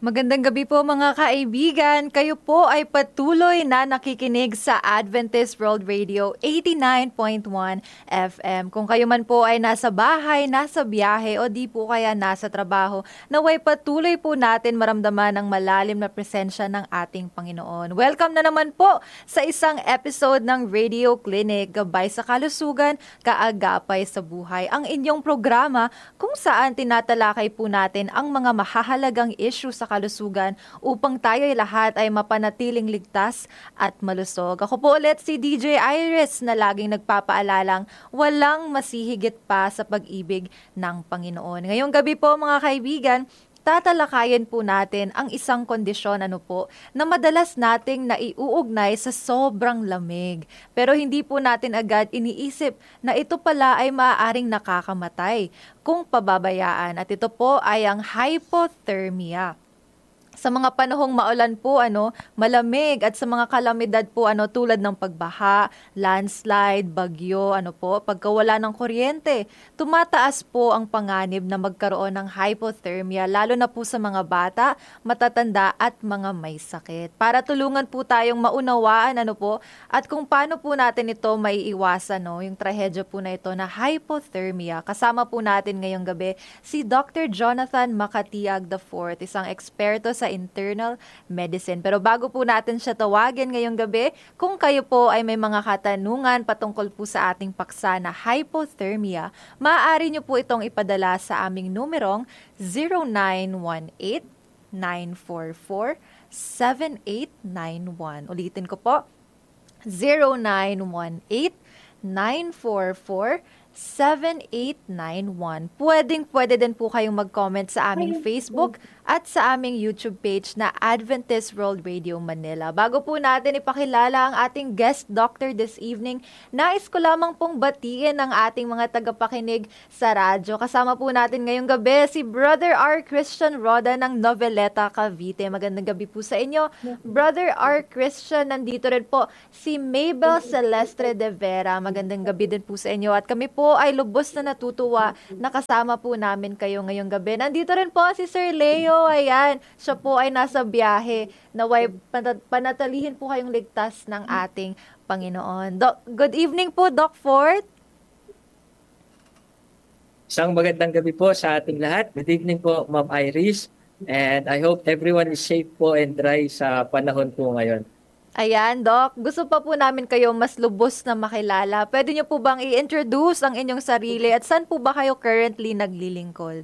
Magandang gabi po mga kaibigan. Kayo po ay patuloy na nakikinig sa Adventist World Radio 89.1 FM. Kung kayo man po ay nasa bahay, nasa biyahe o di po kaya nasa trabaho, naway patuloy po natin maramdaman ang malalim na presensya ng ating Panginoon. Welcome na naman po sa isang episode ng Radio Clinic, Gabay sa Kalusugan, Kaagapay sa Buhay. Ang inyong programa kung saan tinatalakay po natin ang mga mahahalagang issue sa kalusugan upang tayo'y lahat ay mapanatiling ligtas at malusog. Ako po ulit si DJ Iris na laging nagpapaalalang walang masihigit pa sa pag-ibig ng Panginoon. Ngayong gabi po mga kaibigan, tatalakayin po natin ang isang kondisyon na madalas nating naiuugnay sa sobrang lamig. Pero hindi po natin agad iniisip na ito pala ay maaaring nakakamatay kung pababayaan. At ito po ay ang hypothermia. Sa mga panahong maulan po, malamig at sa mga kalamidad po tulad ng pagbaha, landslide, bagyo, pagkawala ng kuryente, tumataas po ang panganib na magkaroon ng hypothermia lalo na po sa mga bata, matatanda at mga may sakit. Para tulungan po tayong maunawaan at kung paano po natin ito maiiwasan yung trahedya po na ito na hypothermia. Kasama po natin ngayong gabi si Dr. Jonathan Makatiag IV, isang eksperto sa internal medicine. Pero bago po natin siya tawagin ngayong gabi, kung kayo po ay may mga katanungan patungkol po sa ating paksa na hypothermia, maaari niyo po itong ipadala sa aming numerong 0918-944-7891. Ulitin ko po, 0918-944-7891. Pwede din po kayong mag-comment sa aming Facebook at sa aming YouTube page na Adventist World Radio Manila. Bago po natin ipakilala ang ating guest doctor this evening, nais ko lamang pong batiin ang ating mga tagapakinig sa radyo. Kasama po natin ngayong gabi si Brother R. Christian Roda ng Noveleta, Cavite. Magandang gabi po sa inyo. Brother R. Christian, nandito rin po si Mabel Celestre de Vera. Magandang gabi din po sa inyo. At kami po ay lubos na natutuwa na kasama po namin kayo ngayong gabi. Nandito rin po si Sir Leo. Ayan, siya po ay nasa biyahe. Naway panatalihin po kayong ligtas ng ating Panginoon. Good evening po, Doc Fort. Isang magandang gabi po sa ating lahat. Good evening po, Ma'am Iris. And I hope everyone is safe po and dry sa panahon po ngayon. Ayan, Doc. Gusto pa po namin kayo mas lubos na makilala. Pwede niyo po bang i-introduce ang inyong sarili at saan po ba kayo currently naglilingkod?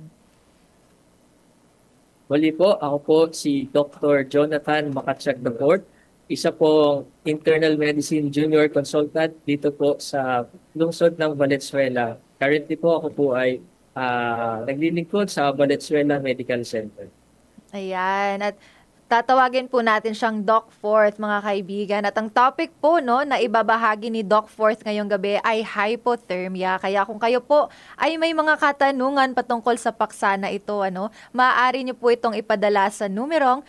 Muli po, ako po si Dr. Jonathan Makatiag IV, isa pong internal medicine junior consultant dito po sa lungsod ng Valenzuela. Currently po ako po ay naglilingkod sa Valenzuela Medical Center. Ayan, at tatawagin po natin siyang Doc Forth, mga kaibigan. At ang topic po na ibabahagi ni Doc Forth ngayong gabi ay hypothermia. Kaya kung kayo po ay may mga katanungan patungkol sa paksa na ito, maaari niyo po itong ipadala sa numerong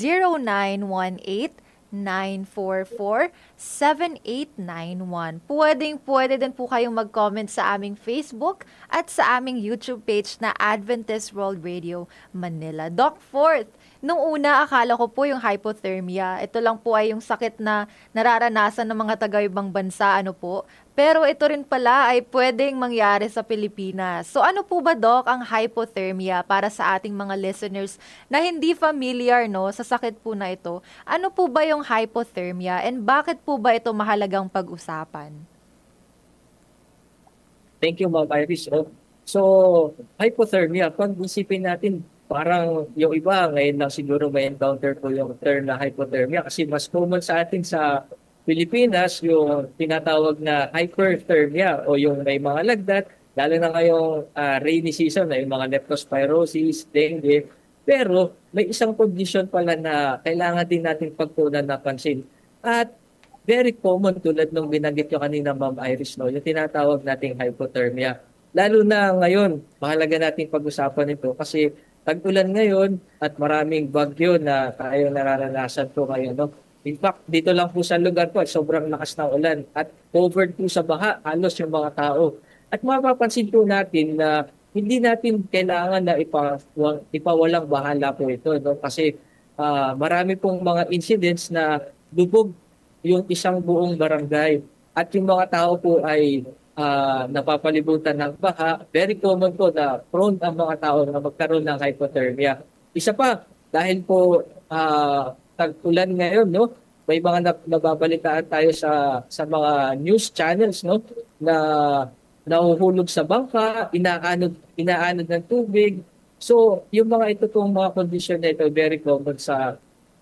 0918-944-7891. Pwede din po kayong mag-comment sa aming Facebook at sa aming YouTube page na Adventist World Radio Manila. Doc Forth, nung una, akala ko po yung hypothermia, ito lang po ay yung sakit na nararanasan ng mga taga-ibang bansa, Pero ito rin pala ay pwedeng mangyari sa Pilipinas. So ano po ba, Doc, ang hypothermia para sa ating mga listeners na hindi familiar sa sakit po na ito? Ano po ba yung hypothermia and bakit po ba ito mahalagang pag-usapan? Thank you, Ma'am Iris. So, hypothermia, kung isipin natin, parang yung iba ngayon lang siguro may encounter po yung term na hypothermia kasi mas common sa atin sa Pilipinas yung tinatawag na hyperthermia o yung may mga lagdat, lalo na ngayong rainy season na yung mga leptospirosis, dengue. Pero may isang condition pala na kailangan din natin pagtuunan na pansin. At very common tulad nung binanggit nyo kanina, Ma'am Iris, yung tinatawag nating hypothermia. Lalo na ngayon, mahalaga nating pag-usapan ito kasi tag-ulan ngayon at maraming bagyo na tayo nararanasan po ngayon. In fact, dito lang po sa lugar ko, sobrang lakas ng ulan at covered po sa baha, halos yung mga tao. At mapapansin po natin na hindi natin kailangan na ipawalang bahala po ito, no? Kasi marami pong mga incidents na lubog yung isang buong barangay at yung mga tao po ay napapalibutan ng baha. Very common po na prone ang mga tao na magkaroon ng hypothermia. Isa pa, dahil po tag-ulan ngayon, no? May mga nababalitaan tayo sa mga news channels, no? Na nahuhulog sa bangka, inaanod ng tubig. So, yung mga ito pong mga condition na ito, very common sa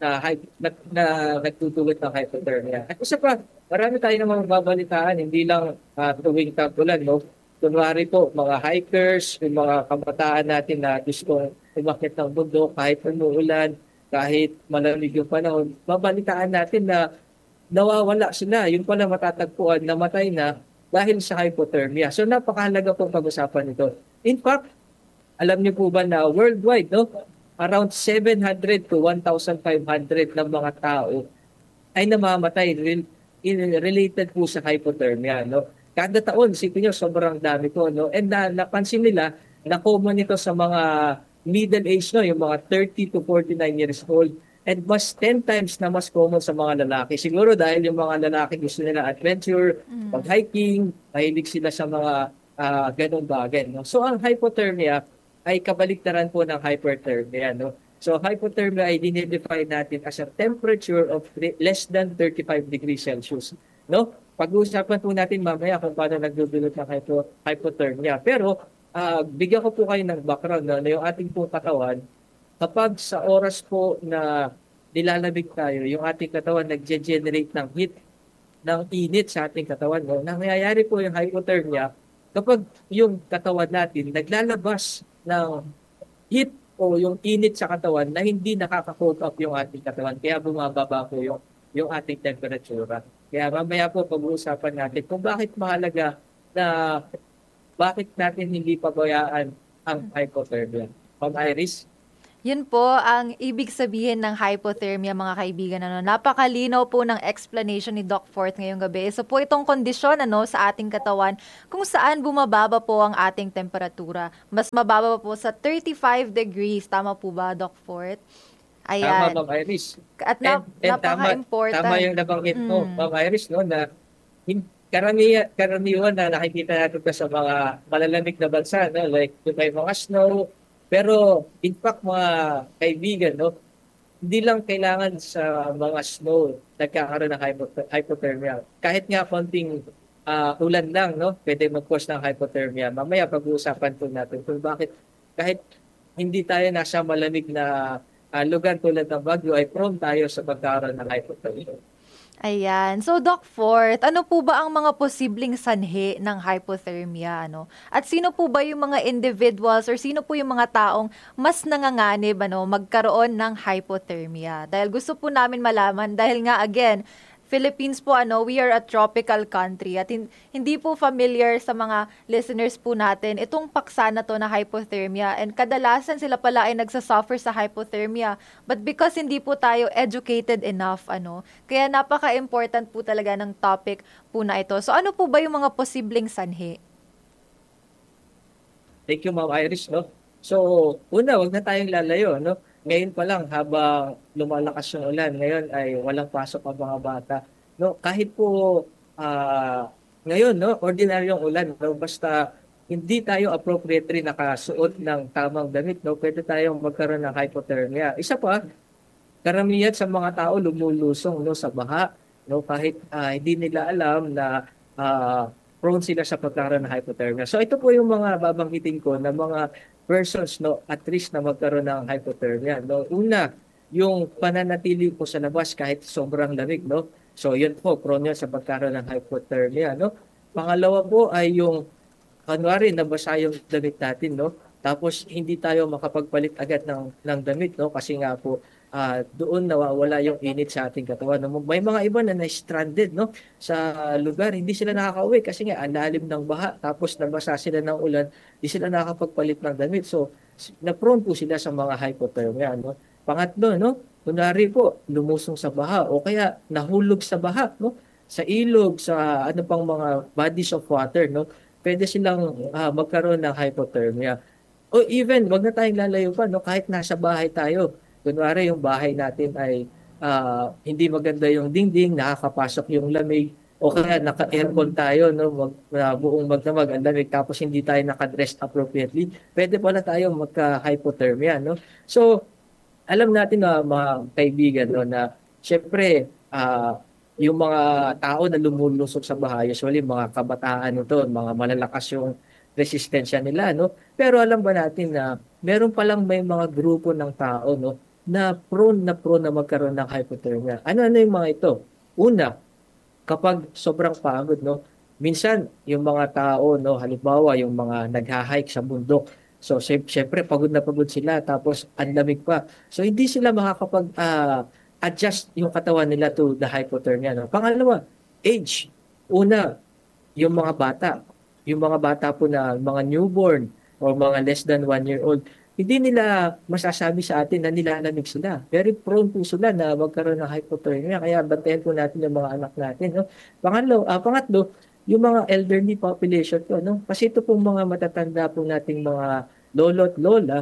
nagtutulot ng hypothermia. At isa pa, marami tayo namang babalitaan, hindi lang tuwing tag-ulan, no? Kunwari po, mga hikers, yung mga kabataan natin na gustong umakyat ng bundok kahit umuulan, kahit malamig yung panahon, babalitaan natin na nawawala sila. Yun pala matatagpuan, namatay na dahil sa hypothermia. So napakahalaga pong pag-usapan ito. In fact, alam niyo po ba na worldwide, no, around 700 to 1,500 ng mga tao ay namamatay related po sa hypothermia, no? Kada taon, isipin niyo, sobrang dami po, no? And napansin nila na common ito sa mga middle age, no, yung mga 30 to 49 years old. And mas 10 times na mas common sa mga lalaki. Siguro dahil yung mga lalaki gusto nila adventure, pag-hiking, mahilig sila sa mga ganong bagay. No? So ang hypothermia ay kabaliktaran po ng hyperthermia. No? So hypothermia ay dinedefine natin as a temperature of less than 35 degrees Celsius. No? Pag-uusapan po natin mamaya kung paano nagdudulot ng hypothermia. Pero bigyan ko po kayo ng background na yung ating pong katawan, kapag sa oras po na nilalamig tayo, yung ating katawan nag-generate ng heat, ng init sa ating katawan. No? Nangyayari po yung hypothermia kapag yung katawan natin naglalabas ng heat o yung init sa katawan na hindi nakaka-cope up yung ating katawan. Kaya bumababa po yung ating temperature. Kaya mamaya po pag-uusapan natin kung bakit mahalaga na bakit natin hindi pabayaan ang hypothermia. Ma'am Iris? Yun po ang ibig sabihin ng hypothermia, mga kaibigan. Napakalinaw po ng explanation ni Doc Forth ngayong gabi. So po itong kondisyon sa ating katawan kung saan bumababa po ang ating temperatura. Mas mababa po sa 35 degrees. Tama po ba, Doc Forth? Ayan. Tama, Ma'am Iris. At napaka-important. Tama yung nabanggit mo, Ma'am Iris, no, na karaniwan na nakikita natin sa mga malalamig na bansa, no, like may mga snow. Pero in fact, mga kaibigan, no, hindi lang kailangan sa mga snow nagkakaroon ng hypothermia. Kahit nga konting ulan lang, no, pwede mag-cause ng hypothermia. Mamaya pag-uusapan po natin kung bakit kahit hindi tayo nasa malamig na lugar tulad ng Baguio ay prone tayo sa pagkakaroon ng hypothermia. Ayan. So, Doc Forth, ano po ba ang mga posibleng sanhi ng hypothermia? At sino po ba yung mga individuals or sino po yung mga taong mas nanganganib magkaroon ng hypothermia? Dahil gusto po namin malaman, dahil nga again, Philippines po, we are a tropical country at hindi po familiar sa mga listeners po natin itong paksa na to na hypothermia, and kadalasan sila pala ay nagsasuffer sa hypothermia, but because hindi po tayo educated enough, kaya napaka-important po talaga ng topic po na ito. So ano po ba yung mga posibleng sanhi? Thank you, Ma'am Iris, no? So, una, wag na tayong lalayo, no? Ngayon pa lang, habang lumalakas yung ulan, ngayon ay walang pasok ang mga bata. No, kahit po ngayon, no, ordinaryong ulan, no, basta hindi tayo appropriately nakasuot ng tamang damit, no, pwede tayong magkaroon ng hypothermia. Isa pa, karamihan sa mga tao lumulusong, no, sa baha, no, kahit hindi nila alam na prone sila sa pagkaroon ng hypothermia. So ito po yung mga babanggitin ko na mga persons, no, at risk na magkaroon ng hypothermia. No? Una, yung pananatili po sa labas kahit sobrang lamig, no? So yun po, prone yun sa pagkaroon ng hypothermia, no? Pangalawa po ay yung kunwari nabasa yung damit natin, no? Tapos hindi tayo makapagpalit agad ng damit, no? Kasi nga po doon nawawala yung init sa ating katawan. May mga iba na na-stranded, no, sa lugar, hindi sila nakakauwi kasi nga ang lalim ng baha, tapos nabasa sila ng ulan, hindi sila nakakapagpalit ng damit. So, na-prone po sila sa mga hypothermia. No? Pangatlo, no, kunwari po, lumusong sa baha o kaya nahulog sa baha, no, sa ilog, sa ano pang mga bodies of water, no. pwede silang magkaroon ng hypothermia. O even, wag na tayong lalayo pa, no? Kahit nasa bahay tayo. Kunwari, yung bahay natin ay hindi maganda yung dingding, nakakapasok yung lamig, o kaya naka-aircon tayo, no? Buong magdamag, ang lamig, tapos hindi tayo naka-dress appropriately. Pwede pala tayong magka-hypothermia, no? So, alam natin na mga kaibigan, no, na syempre, yung mga tao na lumulusok sa bahay, usually mga kabataan ito, mga malalakas yung resistensya nila, no? Pero alam ba natin na meron palang may mga grupo ng tao, no, na prone na magkaroon ng hypothermia. Ano-ano yung mga ito? Una, kapag sobrang pagod, no, minsan yung mga tao, no, halimbawa yung mga nagha-hike sa bundok, so syempre pagod na pagod sila, tapos ang lamig pa. So hindi sila makakapag adjust yung katawan nila to the hypothermia, no. Pangalawa, age. Una, yung mga bata. Yung mga bata po na mga newborn o mga less than 1 year old, hindi nila masasabi sa atin na nilalamig sila. Very prone po sila na magkaroon ng hypothermia. Kaya bantayan po natin yung mga anak natin. No? Pangatlo, yung mga elderly population po. No? Kasi ito pong mga matatanda po nating mga lolo at lola,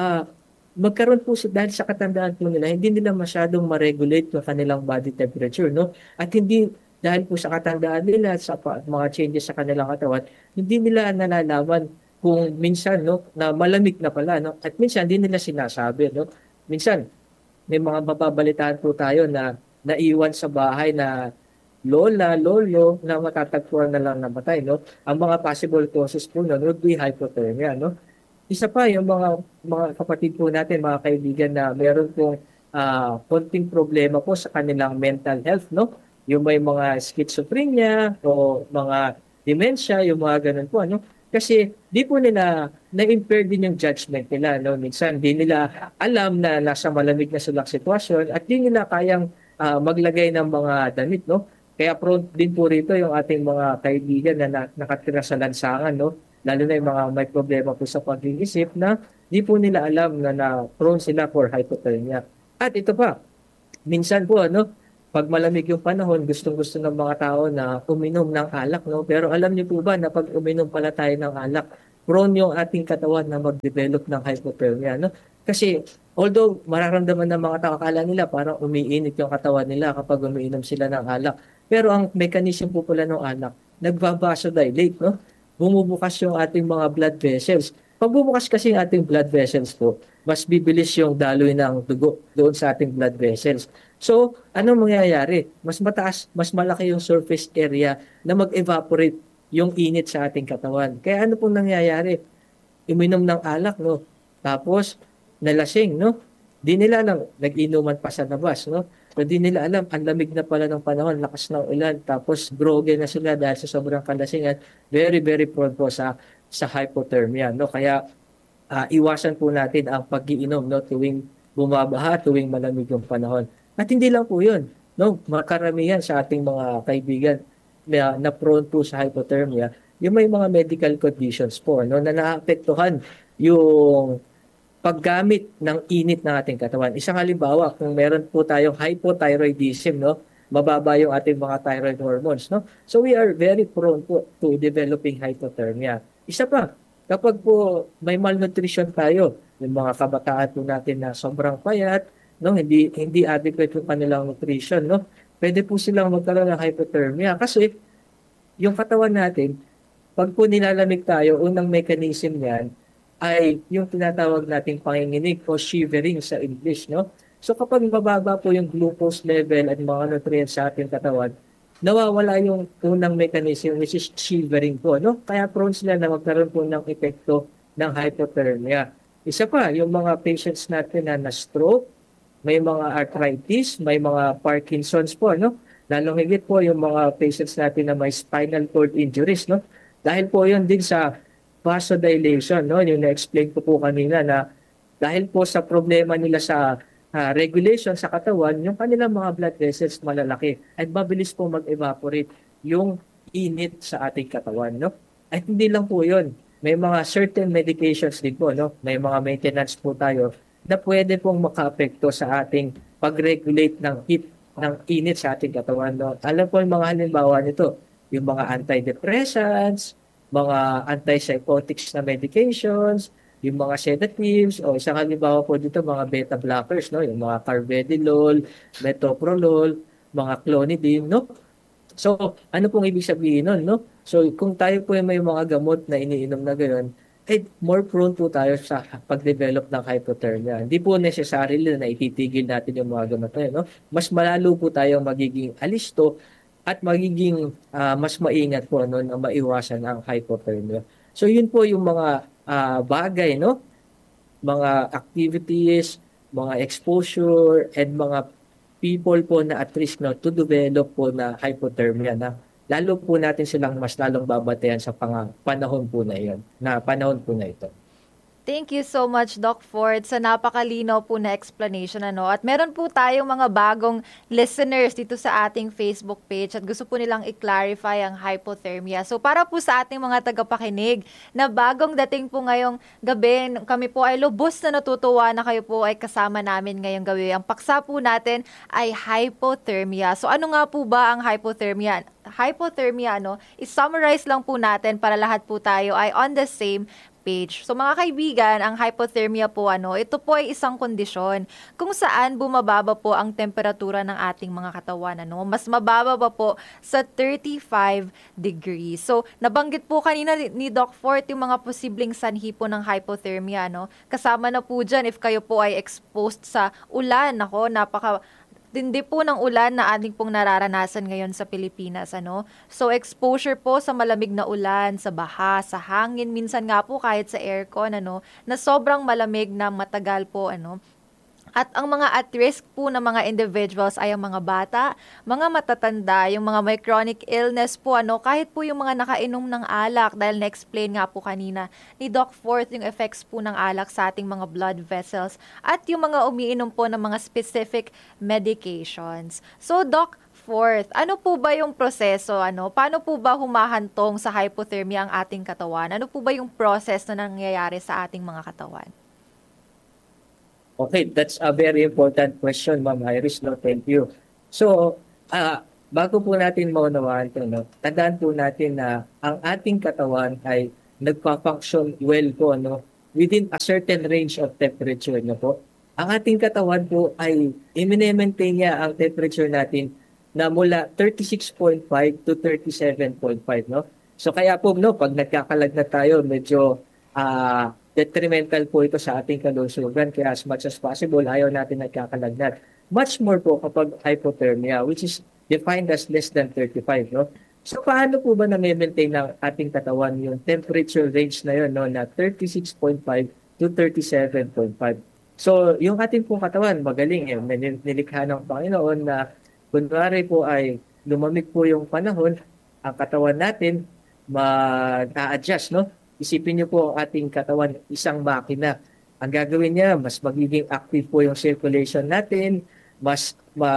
magkaroon po dahil sa katandaan po nila, hindi nila masyadong ma-regulate yung kanilang body temperature. No? At hindi dahil po sa katandaan nila, sa mga changes sa kanilang katawan, hindi nila nalalaman kung minsan, no, na malamig na pala, no? At minsan hindi nila sinasabi, no? Minsan may mga mababalitaan po tayo na naiwan sa bahay na lola, lolo na matatagpuan na lang namatay, no? Ang mga possible causes po nun would be hypothermia, no? Isa pa yung mga kapatid po natin, mga kaibigan na meron pong konting problema po sa kanilang mental health, no? Yung may mga schizophrenia o mga dementia, yung mga ganun po, ano? Kasi di po nila na-impair din yung judgment nila. No? Minsan di nila alam na nasa malamig na silang sitwasyon at di nila kayang maglagay ng mga damit. No? Kaya prone din po rito yung ating mga kaibigan na nakatira sa lansangan. No? Lalo na yung mga may problema po sa pag-iisip na di po nila alam na prone sila for hypothermia. At ito pa, minsan po, ano, pag malamig yung panahon, gustong-gusto ng mga tao na uminom ng alak, no? Pero alam niyo po ba na pag uminom pala tayo ng alak, prone yung ating katawan na mag-develop ng hypothermia, no? Kasi although mararamdaman ng mga tao, akala nila parang umiinit yung katawan nila kapag umiinom sila ng alak. Pero ang mechanism po pala ng alak, nagbabasodilate, no? Bumubukas yung ating mga blood vessels. Pag bumukas kasi yung ating blood vessels po, mas bibilis yung daloy ng dugo doon sa ating blood vessels. So, anong mangyayari? Mas mataas, mas malaki yung surface area na mag-evaporate yung init sa ating katawan. Kaya ano pong nangyayari? Uminom ng alak, no? Tapos, nalasing, no? Di nila alam, nag-inuman pa sa labas, no? So, di nila alam, ang lamig na pala ng panahon, lakas ng ulan, tapos groggy na sila dahil sa sobrang kalasingan. Very, very prone po sa hypothermia, no? Kaya, iwasan po natin ang pag-iinom, no? Tuwing bumabaha, tuwing malamig yung panahon. At hindi lang po yun, no? Makaramihan sa ating mga kaibigan na prone po sa hypothermia, yung may mga medical conditions po, no? Na naapektuhan yung paggamit ng init ng ating katawan. Isang halimbawa, kung meron po tayong hypothyroidism, no? Mababa yung ating mga thyroid hormones, no? So we are very prone po to developing hypothermia. Isa pa, kapag po may malnutrition tayo, yung mga kabataan po natin na sobrang payat, no, hindi adequate yung kanilang nutrition, no, pwede po silang magkaroon ng hypothermia kasi yung katawan natin, pag po nilalamig tayo, unang mechanism niyan ay yung tinatawag nating panginginig o shivering sa English, no. So kapag mababa po yung glucose level at mga nutrients sa ating katawan, nawawala yung unang mechanism which is shivering po, no. Kaya prone sila na magkaroon po ng epekto ng hypothermia. Isa pa, yung mga patients natin na na-stroke, may mga arthritis, may mga Parkinson's po, no? Lalong higit po yung mga patients natin na may spinal cord injuries, no? Dahil po yun din sa vasodilation, no? Yung na-explain ko po kanina na dahil po sa problema nila sa regulation sa katawan, yung kanilang mga blood vessels malalaki at mabilis po mag-evaporate yung init sa ating katawan, no? At hindi lang po yun. May mga certain medications din po, no? May mga maintenance po tayo na pwede pong maka-apekto sa ating pag-regulate ng heat, ng init sa ating katawan. No? Alam po yung mga halimbawa nito, yung mga antidepressants, mga antipsychotics na medications, yung mga sedatives, o isang halimbawa po dito, mga beta blockers, no? Yung mga carvedilol, metoprolol, mga clonidine, no? So, ano pong ibig sabihin nun, no? So, kung tayo po ay may mga gamot na iniinom na gano'n, eh, more prone po tayo sa pag-develop ng hypothermia. Hindi po necessarily na ititigil natin yung mga gamot na yun, no? Mas malalo po tayong magiging alisto at magiging mas maingat po no, na maiwasan ang hypothermia. So, yun po yung mga bagay, no? Mga activities, mga exposure, and mga people po na at risk no, to develop po na hypothermia na lalo po natin silang mas lalong babatayan sa panahon po na iyon, na panahon po na ito. Thank you so much, Doc Ford, sa napakalinaw po na explanation. Ano? At meron po tayong mga bagong listeners dito sa ating Facebook page at gusto po nilang i-clarify ang hypothermia. So para po sa ating mga tagapakinig na bagong dating po ngayong gabi, kami po ay lubos na natutuwa na kayo po ay kasama namin ngayong gabi. Ang paksa po natin ay hypothermia. So ano nga po ba ang hypothermia? Hypothermia, i-summarize lang po natin para lahat po tayo ay on the same page. So mga kaibigan, ang hypothermia po ito po ay isang kondisyon kung saan bumababa po ang temperatura ng ating mga katawan Mas mababa pa po sa 35 degrees. So nabanggit po kanina ni Doc Fort yung mga posibleng sanhi po ng hypothermia Kasama na po diyan if kayo po ay exposed sa ulan. Napaka tindi po ng ulan na ating pong nararanasan ngayon sa Pilipinas, So, exposure po sa malamig na ulan, sa baha, sa hangin, minsan nga po kahit sa aircon, na sobrang malamig na matagal po, At ang mga at risk po ng mga individuals ay ang mga bata, mga matatanda, yung mga may chronic illness po, kahit po yung mga nakainom ng alak, dahil na-explain nga po kanina ni Doc Forth yung effects po ng alak sa ating mga blood vessels, at yung mga umiinom po ng mga specific medications. So, Doc Forth, ano po ba yung proseso? Paano po ba humahantong sa hypothermia ang ating katawan? Ano po ba yung process na nangyayari sa ating mga katawan? Okay, that's a very important question, Ma'am Iris. No, thank you. So, bago po natin maunawaan ito, tandaan po natin na ang ating katawan ay nagpa-function well po within a certain range of temperature. Po. Ang ating katawan po ay i-maintain niya ang temperature natin na mula 36.5 to 37.5. So kaya po, pag nagkakalagnat tayo, medyo detrimental po ito sa ating kalusugan. Kaya as much as possible, ayaw natin nagkakalagnat. Much more po kapag hypothermia, which is defined as less than 35. So paano po ba na-maintain ng ating katawan yung temperature range na yun, na 36.5 to 37.5? So yung ating pong katawan, magaling. Nilikha ng Panginoon na kunwari po ay lumamig po yung panahon, ang katawan natin mag-a-adjust, Isipin niyo po ang ating katawan, isang makina. Ang gagawin niya, mas magiging active po yung circulation natin, mas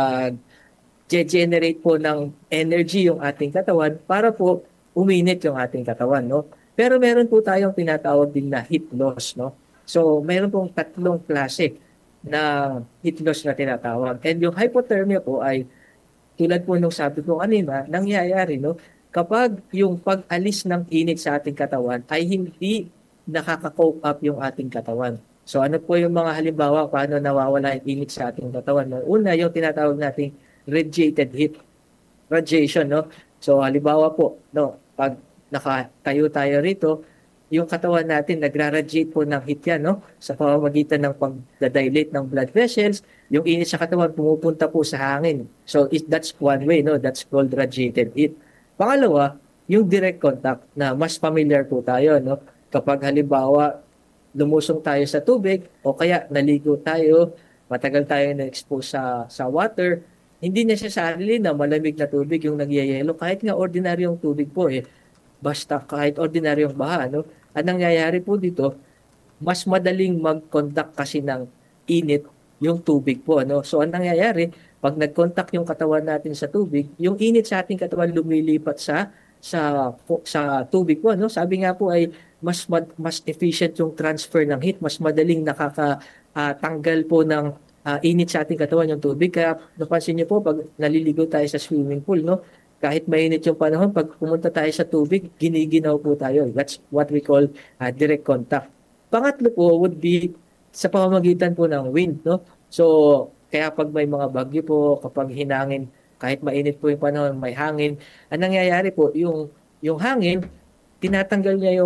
mag-generate po ng energy yung ating katawan para po uminit yung ating katawan. Pero meron po tayong tinatawag din na heat loss. So, meron pong tatlong klase na heat loss na tinatawag. And yung hypothermia po ay, tulad po nung sabi ko kanina, nangyayari, kapag yung pag-alis ng init sa ating katawan ay hindi nakaka-cope up yung ating katawan. So ano po yung mga halimbawa paano nawawala yung init sa ating katawan? Una, yung tinatawag nating radiated heat. Radiation, So halimbawa po, pag nakatayo tayo rito, yung katawan natin nagra-radiate po ng heat yan, Sa pamamagitan ng pagdadilate ng blood vessels, yung init sa katawan pumupunta po sa hangin. So that's one way, That's called radiated heat. Pangalawa, yung direct contact na mas familiar po tayo. Kapag halimbawa, lumusong tayo sa tubig o kaya naligo tayo, matagal tayo na-expose sa water, hindi necessarily na malamig na tubig yung nagyayelo. Kahit nga ordinaryong tubig po basta kahit ordinaryong baha. Ang nangyayari po dito, mas madaling mag-conduct kasi ng init yung tubig po. So ang nangyayari, pag nag-contact yung katawan natin sa tubig, yung init sa ating katawan lumilipat sa tubig po. Sabi nga po ay mas efficient yung transfer ng heat, mas madaling nakakatanggal po ng init sa ating katawan yung tubig. Kaya napansin niyo po pag naliligo tayo sa swimming pool, kahit mainit yung panahon, pag pumunta tayo sa tubig, giniginaw po tayo. That's what we call direct contact. Pangatlo po would be sa pamamagitan po ng wind, no? So, kaya pag may mga bagyo po, kapag hinangin, kahit mainit po yung panahon, may hangin, ang nangyayari po, yung hangin, tinatanggal niya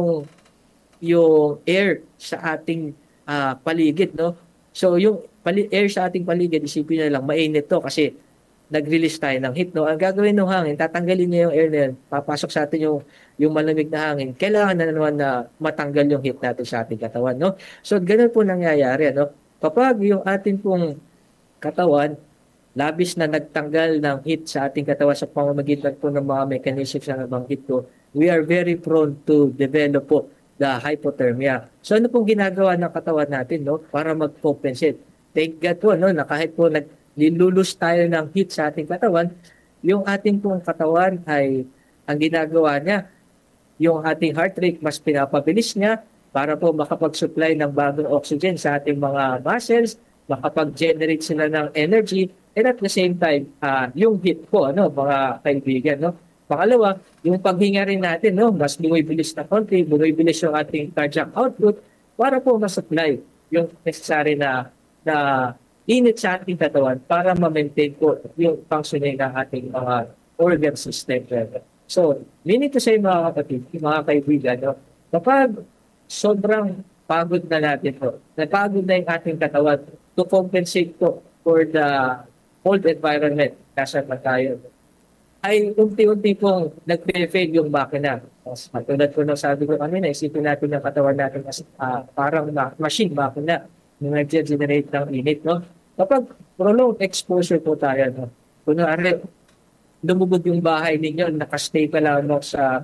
yung air sa ating paligid, no? So, yung air sa ating paligid, isipin na lang, mainit to kasi nag-release tayo ng heat, no? Ang gagawin ng hangin, tatanggalin niya yung air na yun, papasok sa atin yung malamig na hangin. Kailangan na naman na matanggal yung heat natin sa ating katawan, no? So, ganun po nangyayari, no? Kapag yung ating pong katawan, labis na nagtanggal ng heat sa ating katawan sa pamamagitan po ng mga mechanisms na nabanggit ko, we are very prone to develop po the hypothermia. So ano pong ginagawa ng katawan natin, no, para mag-compensate? Thank God po, no, na kahit po nilulus tayo ng heat sa ating katawan, yung ating pong katawan ay ang ginagawa niya, yung ating heart rate mas pinapabilis niya para po makapag-supply ng bagong oxygen sa ating mga muscles, makapag-generate sila ng energy, and at the same time, yung heat po, ano, mga kaibigan, no? Pangalawa, yung paghinga rin natin, no, mas bumibilis na konti, bumibilis yung ating cardiac output para po ma-supply yung necessary na init sa ating katawan para ma-maintain po yung functioning ng ating mga organ system. So, meaning to say mga kapatid, mga kaibigan, no, kapag sobrang pagod na natin po, napagod na yung ating katawan to compensate po for the cold environment nasa na tayo, ay unti-unti pong nag-fail yung makina. Tulad po ng sabi ko kanina, isipin natin yung katawan natin as parang machine, makina, na nag-generate ng init. No? Kapag prolonged exposure po tayo, no? Kunwari, lumubog yung bahay ninyo, nakastay pa lang no, sa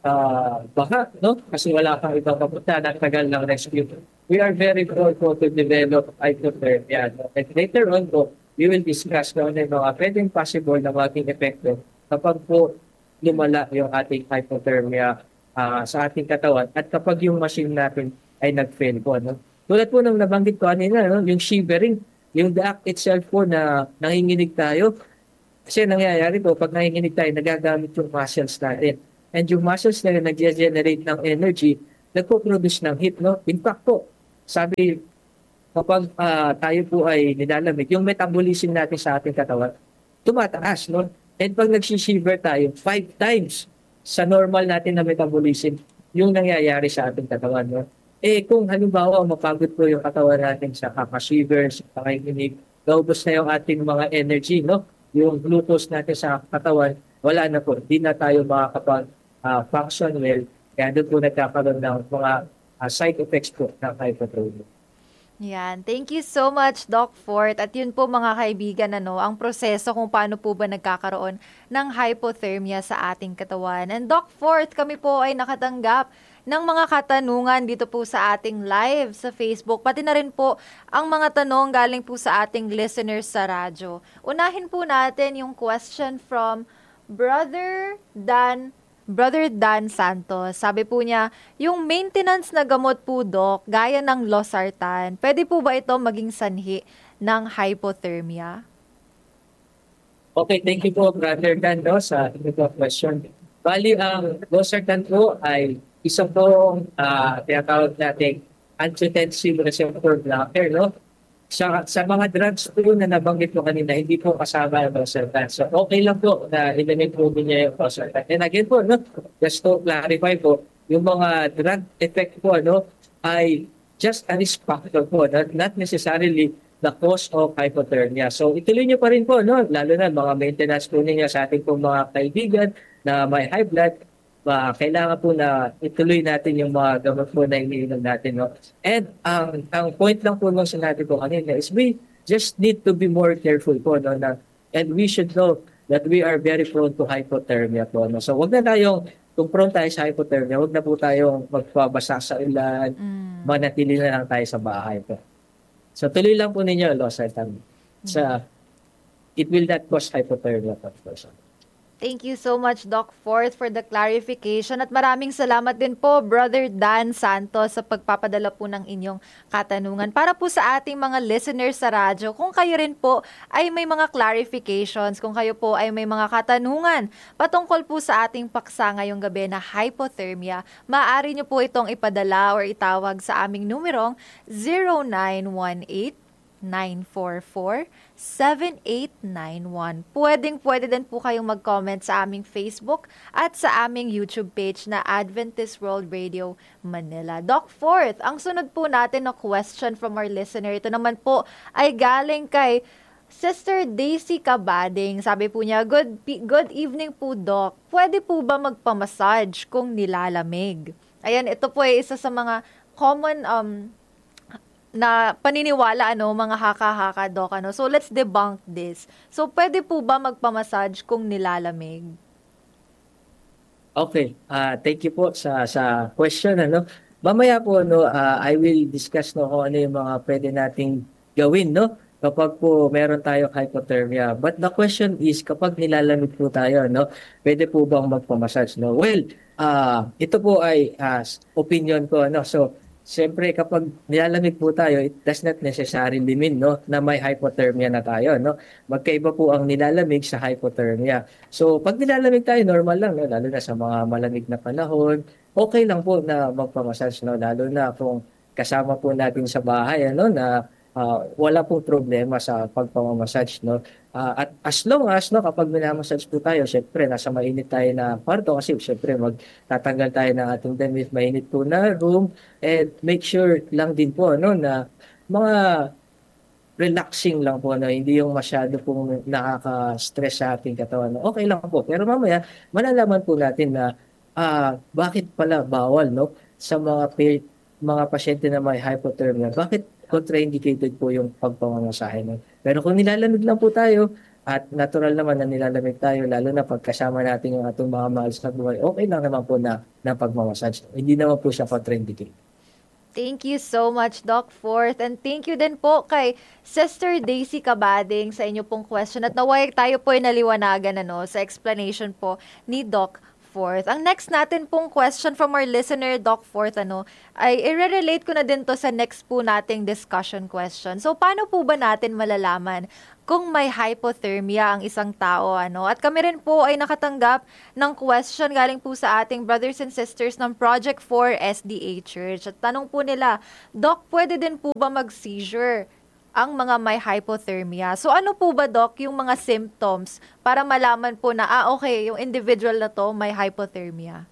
baha, no? Kasi wala kang ibang papunta, nagtagal ng rescue. We are very prone to develop hypothermia. No? And later on po, we will discuss kung ano yung mga pwedeng possible na maging epekto kapag po lumala yung ating hypothermia sa ating katawan at kapag yung machine natin ay nag-fail po. No? Tulad po ng nabanggit ko kanina, no? Yung shivering, yung the act itself po na nanginginig tayo, kasi nangyayari po, pag nanginginig tayo, nagagamit yung muscles natin. And yung muscles na nag-generate ng energy, nagpo-produce ng heat. No? In fact po, sabi, kapag tayo po ay nilalamig, yung metabolism natin sa ating katawan, tumataas. No? And pag nagsishiver tayo, 5 times sa normal natin na metabolism, yung nangyayari sa ating katawan. No? Kung halimbawa, mapagod po yung katawan natin sa kakashiver, sa kakikinig, naubos na yung ating mga energy, no? Yung glucose natin sa katawan, wala na po. Hindi na tayo makakapag-function well. Kaya doon po nagkakaroon ng mga side effects po ng hypothermia. Yan. Thank you so much, Doc Fort. At yun po mga kaibigan, ang proseso kung paano po ba nagkakaroon ng hypothermia sa ating katawan. And Doc Fort, kami po ay nakatanggap ng mga katanungan dito po sa ating live sa Facebook. Pati na rin po ang mga tanong galing po sa ating listeners sa radyo. Unahin po natin yung question from Brother Dan Santos. Sabi po niya, yung maintenance na gamot po, Doc, gaya ng losartan, pwede po ba ito maging sanhi ng hypothermia? Okay, thank you po, Brother Dan, no, sa ito question. Bali, ang losartan po ay isang pong tinatawag natin angiotensin receptor blocker, no? Sa mga drugs po na nabanggit ko kanina, hindi po kasama ang losartan. So, okay lang po na ilamig po niya yung losartan. And again po, no, just to clarify po, yung mga drug effect po, no, ay just a risk factor po, not necessarily the cause of hypothermia. So, ituloy niyo pa rin po, no, lalo na mga maintenance po niya sa ating po mga kaibigan na may high blood, kailangan po na ituloy natin yung mga gamot po na iniinom natin. No? And ang point lang po nung sinabi ko kanina is we just need to be more careful po. No? And we should know that we are very prone to hypothermia po. No? So wag na tayong, kung prone tayo sa hypothermia, wag na po tayong magpabasa sa ulan, manatili na lang tayo sa bahay po. So tuloy lang po ninyo, losartan. It will not cause hypothermia po. Thank you so much, Doc Forth, for the clarification. At maraming salamat din po, Brother Dan Santos, sa pagpapadala po ng inyong katanungan. Para po sa ating mga listeners sa radyo, kung kayo rin po ay may mga clarifications, kung kayo po ay may mga katanungan patungkol po sa ating paksa ngayong gabi na hypothermia, maaari nyo po itong ipadala or itawag sa aming numerong 0918 944-7891. Pwede din po kayong mag-comment sa aming Facebook at sa aming YouTube page na Adventist World Radio Manila. Doc Forth, ang sunod po natin na question from our listener, ito naman po ay galing kay Sister Daisy Cabading. Sabi po niya, good evening po, Doc. Pwede po ba magpamassage kung nilalamig? Ayan, ito po ay isa sa mga common na paniniwala mga haka-haka, Doc, So let's debunk this. So pwede po ba magpamassage kung nilalamig? Okay, thank you po sa question Mamaya po I will discuss kung ano yung mga pwede nating gawin kapag po meron tayong hypothermia. But the question is kapag nilalamig po tayo pwede po bang magpamassage Well, ito po ay opinion ko So siyempre, kapag nilalamig po tayo, it does not necessarily mean na may hypothermia na tayo. Magkaiba po ang nilalamig sa hypothermia. So, pag nilalamig tayo, normal lang, lalo na sa mga malamig na panahon, okay lang po na magpamassage, lalo na kung kasama po natin sa bahay, na wala pong problema sa pagpamamassage. At as long as kapag minamassage po tayo, syempre nasa mainit tayo na kwarto kasi syempre magtatanggal tayo ng ating damit, mainit po na room, and make sure lang din po na mga relaxing lang po hindi yung masyado pong nakaka-stress sa ating katawan. Okay lang po. Pero mamaya malalaman po natin na bakit pala bawal sa mga pasyente na may hypothermia. Bakit contraindicated po yung pagpamamasahe Pero kung nilalamig lang po tayo, at natural naman na nilalamig tayo, lalo na pagkasama natin yung atong mga mahal sa buhay, okay lang naman po na pagmamassage. Hindi naman po siya contraindicated. Thank you so much, Doc Forth. And thank you din po kay Sister Daisy Cabading sa inyo pong question. At naway tayo po ay naliwanagan sa explanation po ni Doc Forth. Ang next natin pong question from our listener, Doc Forth, ay i-relate ko na din to sa next po nating discussion question. So, paano po ba natin malalaman kung may hypothermia ang isang tao, At kami rin po ay nakatanggap ng question galing po sa ating brothers and sisters ng Project 4 SDA Church. At tanong po nila, Doc, pwede din po ba mag-seizure ang mga may hypothermia? So ano po ba, Doc, yung mga symptoms para malaman po na, okay, yung individual na to may hypothermia?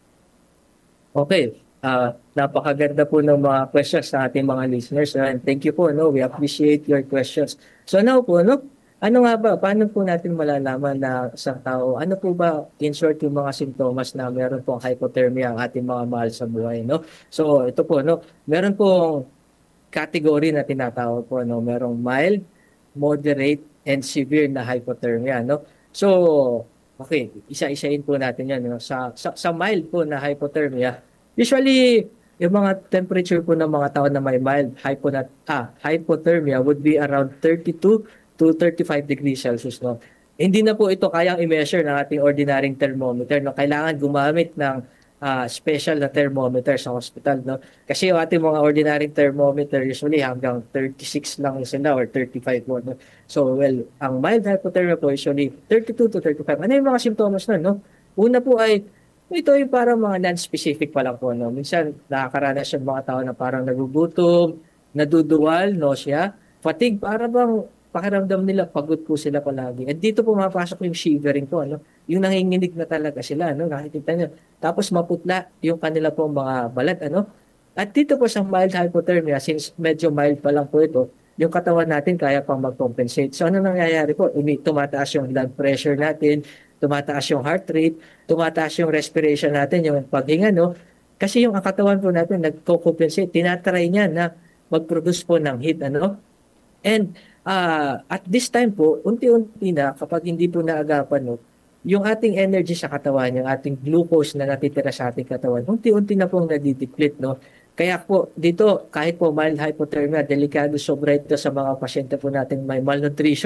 Okay. Napakaganda po ng mga questions sa ating mga listeners. And thank you po. We appreciate your questions. So now po, ano nga ba? Paano po natin malalaman na sa tao, ano po ba in short yung mga simptomas na meron pong hypothermia ang ating mga mahal sa buhay? So ito po, meron pong category na tinatawag po, merong mild, moderate, and severe na hypothermia. So, okay, isa-isahin po natin yan. Sa mild po na hypothermia, usually, yung mga temperature po ng mga tao na may mild hypothermia would be around 32 to 35 degrees Celsius. Hindi na po ito kayang i-measure ng ating ordinaryong thermometer. Kailangan gumamit ng special na thermometer sa hospital. Kasi yung ating mga ordinary thermometer usually hanggang 36 lang sila or 35 po. So, well, ang mild hypothermia po usually 32 to 35. Ano yung mga symptoms na? Una po ay, ito yung parang mga non-specific pa lang po. Minsan, nakakaranas yung mga tao na parang nagugutom, naduduwal, nausea, fatigue, para bang pakiramdam nila, pagod po sila palagi. At dito po mapasok yung shivering po, yung nanginginig na talaga sila, nakikita nyo. Tapos maputla yung kanila po mga balat, At dito po sa mild hypothermia, since medyo mild pa lang po ito, yung katawan natin kaya pang mag-compensate. So ano nangyayari po? Tumataas yung blood pressure natin, tumataas yung heart rate, tumataas yung respiration natin, yung paghinga, Kasi yung katawan po natin nagko-compensate, tinatry niya na mag-produce po ng heat, And at this time po, unti-unti na kapag hindi po naagapan, yung ating energy sa katawan, yung ating glucose na natitira sa ating katawan, unti-unti na pong nadideplete, Kaya po, dito, kahit po mild hypothermia, delikado sobra ito sa mga pasyente po natin may malnutrition.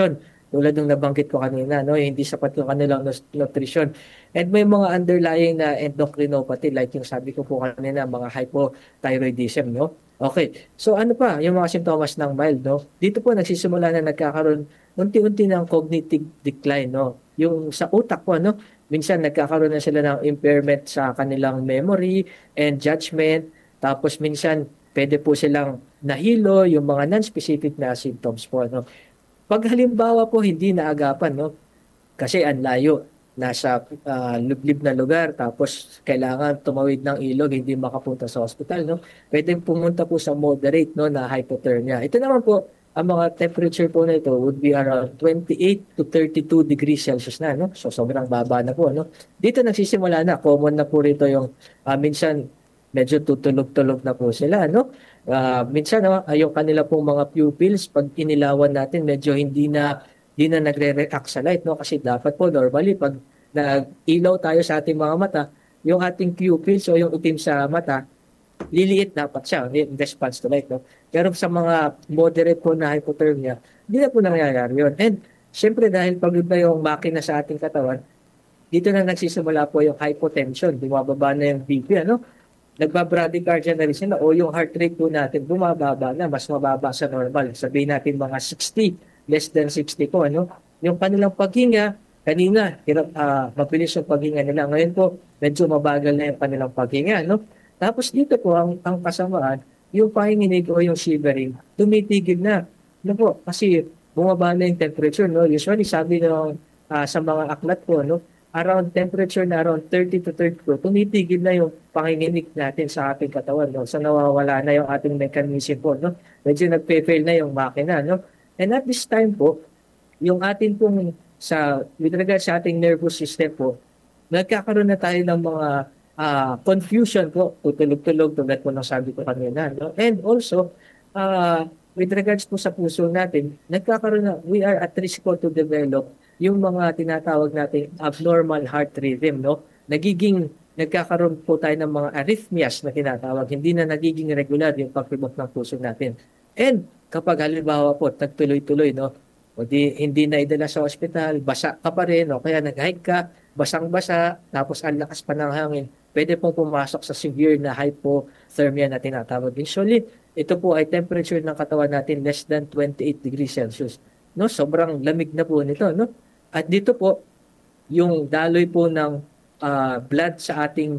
tulad ng nabanggit ko kanina, no, hindi sapat yung kanilang nutrition. And may mga underlying na endocrinopathy like yung sabi ko po kanina, mga hypothyroidism, no? Okay. So ano pa, yung mga sintomas ng mild, no? Dito po nagsisimula na nagkakaroon unti-unti ng cognitive decline, no? Yung sa utak po, no? Minsan nagkakaroon na sila ng impairment sa kanilang memory and judgment. Tapos minsan pwede po silang nahilo yung mga non-specific na symptoms po, no? Pag halimbawa po hindi naagapan, no? Kasi ang layo, nasa liblib na lugar, tapos kailangan tumawid ng ilog, hindi makapunta sa hospital, no? Pwedeng pumunta po sa moderate, no, na hypothermia. Ito naman po, ang mga temperature po na ito would be around 28 to 32 degrees Celsius na, no? So sobrang baba na po, no? Dito nagsisimula na, common na po rito yung minsan medyo tutulog-tulog na po sila, no? Minsan yung kanila pong mga pupils, pag inilawan natin, medyo hindi na nagre-react sa light, no? Kasi dapat po normally pag nag-ilaw tayo sa ating mga mata, yung ating pupils o yung itim sa mata, liliit dapat siya in response to light, no? Pero sa mga moderate po na hypothermia, hindi na po nangyayari yun. And syempre dahil pagod na yung makina sa ating katawan, dito na nagsisimula po yung hypotension, bumababa na yung BP, ano? Nagba-bradycardia na rin sila o yung heart rate po natin bumababa na, mas mababa sa normal. Sabihin natin mga 60, less than 60 po, ano? Yung kanilang paghinga, kanina, mabilis yung paghinga nila. Ngayon po, medyo mabagal na yung kanilang paghinga, no? Tapos dito po, ang kasamaan, yung panginginig o yung shivering, tumitigil na. Ano po, kasi bumaba na yung temperature, no? Usually, sabi ng sa mga aklat po, no? Around temperature na around 30 to 32, tumitigil na yung panginginig natin sa ating katawan, no? So nawawala na yung ating mechanism po, no? Medyo nagpe-fail na yung makina, no? And at this time po, yung atin pong with regard sa ating nervous system po, nagkakaroon na tayo ng mga confusion po, tutulog-tulog, tulad po ng sabi ko kanina, no? And also, with regards po sa puso natin, we are at risk po to develop yung mga tinatawag nating abnormal heart rhythm, no? Nagkakaroon po tayo ng mga arrhythmias na tinatawag, hindi na nagiging regular yung pagtibok ng puso natin. And kapag halimbawa po, nagtuloy-tuloy, no? O hindi na idala sa ospital, basa ka pa rin, o kaya nag-hike ka, basang-basa, tapos ang lakas pa ng hangin, pwede pong pumasok sa severe na hypothermia na tinatawag. Usually, ito po ay temperature ng katawan natin less than 28 degrees Celsius. No, sobrang lamig na po nito, no? At dito po, yung daloy po ng blood sa ating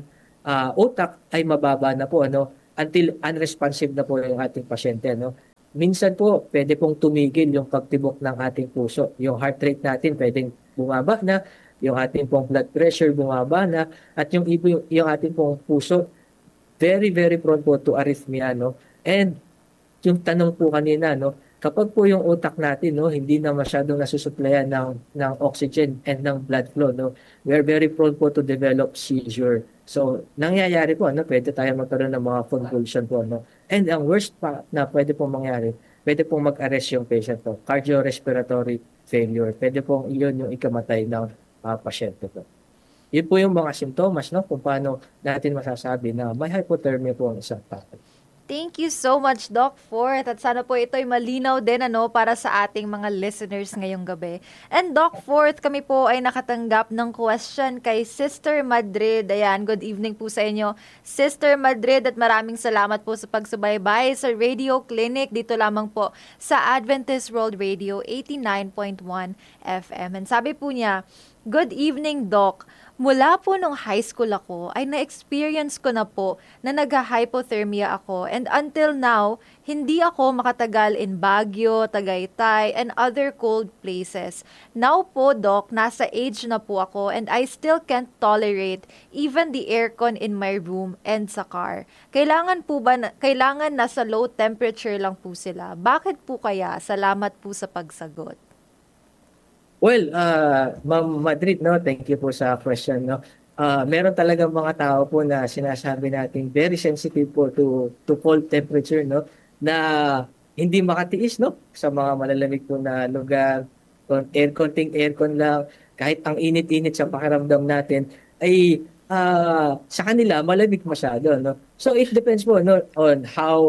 utak ay mababa na po, ano, until unresponsive na po yung ating pasyente, no? Minsan po, pwede pong tumigil yung pagtibok ng ating puso. Yung heart rate natin pwedeng bumaba na, yung ating pong blood pressure bumaba na, at yung ating pong puso, very, very prone po to arrhythmia, no? And yung tanong po kanina, no, kapag po yung utak natin, no, hindi na masyadong nasusuplayan ng oxygen and ng blood flow, no, we are very prone po to develop seizure. So, nangyayari po, ano, pwede tayo magkaroon ng mga convulsion po, no. And ang worst pa na pwede pong mangyari, pwede pong mag-arrest yung patient po, cardiorespiratory failure. Pwede pong iyon yung ikamatay ng pasyente po. Yun po yung mga simptomas, no, kung paano natin masasabi na may hypothermia po ang isang tao. Thank you so much, Doc Forth. At sana po ito'y malinaw din para sa ating mga listeners ngayong gabi. And Doc Forth, kami po ay nakatanggap ng question kay Sister Madrid. Ayan, good evening po sa inyo, Sister Madrid, at maraming salamat po sa pagsubaybay sa Radio Clinic dito lamang po sa Adventist World Radio 89.1 FM. And sabi po niya, good evening, Doc. Mula po nung high school ako, ay na-experience ko na po na nag-hypothermia ako, and until now, hindi ako makatagal in Baguio, Tagaytay, and other cold places. Now po, Doc, nasa age na po ako, and I still can't tolerate even the aircon in my room and sa car. Kailangan nasa low temperature lang po sila? Bakit po kaya? Salamat po sa pagsagot. Well, Ma'am Madrid, no, thank you po sa question, no. Meron talagang mga tao po na sinasabi natin very sensitive po to cold temperature, no, na hindi makatiis, no, sa mga malalamig po na lugar, konting aircon lang, kahit ang init-init sa pakiramdam natin ay sa kanila malamig masyado, no. So it depends po, no, on how